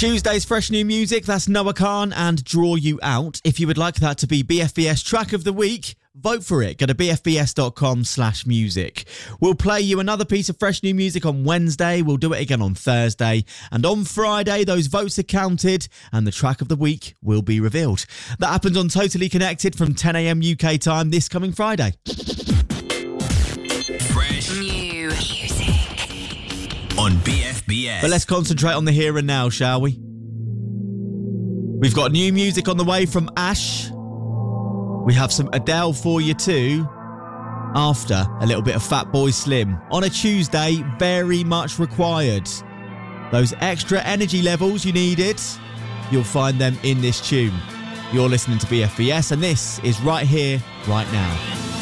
Tuesday's fresh new music, that's Noah Khan and Draw You Out. If you would like that to be BFBS Track of the Week, vote for it. Go to bfbs.com/music. We'll play you another piece of fresh new music on Wednesday. We'll do it again on Thursday. And on Friday, those votes are counted and the track of the week will be revealed. That happens on Totally Connected from 10 a.m. UK time this coming Friday. Fresh new music on BFBS. But let's concentrate on the here and now, shall we? We've got new music on the way from Ash. We have some Adele for you too. After a little bit of Fatboy Slim. On a Tuesday, very much required. Those extra energy levels you needed, you'll find them in this tune. You're listening to BFBS and this is Right Here, Right Now.